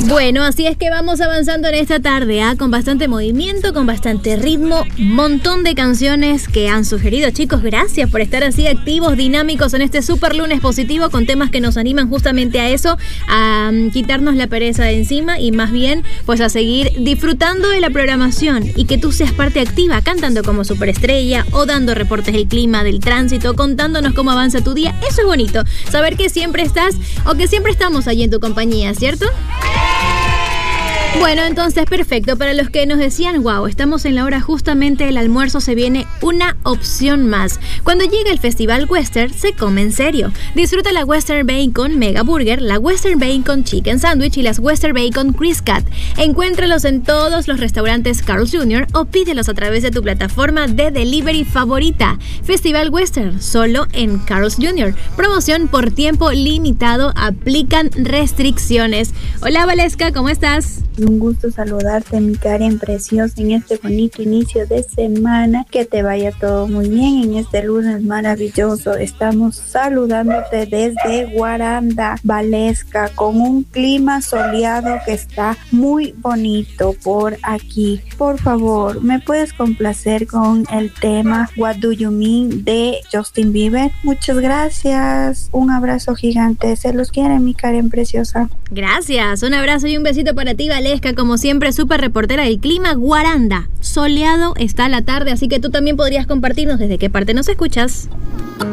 Bueno, así es que vamos avanzando en esta tarde, con bastante movimiento, con bastante ritmo, montón de canciones que han sugerido. Chicos, gracias por estar así activos, dinámicos en este super lunes positivo con temas que nos animan justamente a eso, a quitarnos la pereza de encima y más bien pues a seguir disfrutando de la programación y que tú seas parte activa, cantando como superestrella o dando reportes del clima, del tránsito, contándonos cómo avanza tu día. Eso es bonito, saber que siempre estás o que siempre estamos allí en tu compañía, ¿cierto? Bueno, entonces perfecto. Para los que nos decían, wow, estamos en la hora justamente del almuerzo, se viene una opción más. Cuando llega el Festival Western, se come en serio. Disfruta la Western Bacon Mega Burger, la Western Bacon Chicken Sandwich y las Western Bacon Crisp Cut. Encuéntralos en todos los restaurantes Carl's Jr. o pídelos a través de tu plataforma de delivery favorita. Festival Western, solo en Carl's Jr. Promoción por tiempo limitado, aplican restricciones. Hola Valesca, ¿cómo estás? Un gusto saludarte, mi Karen preciosa, en este bonito inicio de semana. Que te vaya todo muy bien en este lunes maravilloso. Estamos saludándote desde Guaranda, Valesca, con un clima soleado que está muy bonito por aquí. Por favor, ¿me puedes complacer con el tema What Do You Mean de Justin Bieber? Muchas gracias. Un abrazo gigante. Se los quiere, mi Karen preciosa. Gracias. Un abrazo y un besito para ti, Valesca, como siempre, súper reportera del clima. Guaranda, soleado está la tarde, así que tú también podrías compartirnos desde qué parte nos escuchas.